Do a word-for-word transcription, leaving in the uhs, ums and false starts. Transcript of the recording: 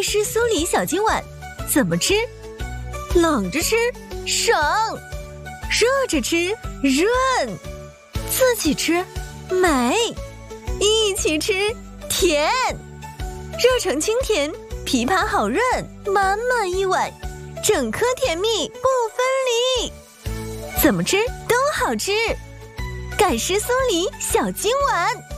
湿酥梨小金碗怎么吃？冷着吃省，热着吃润，自己吃美，一起吃甜。热成清甜，枇杷好润，满满一碗，整颗甜蜜不分离。怎么吃都好吃，盖湿酥梨小金碗。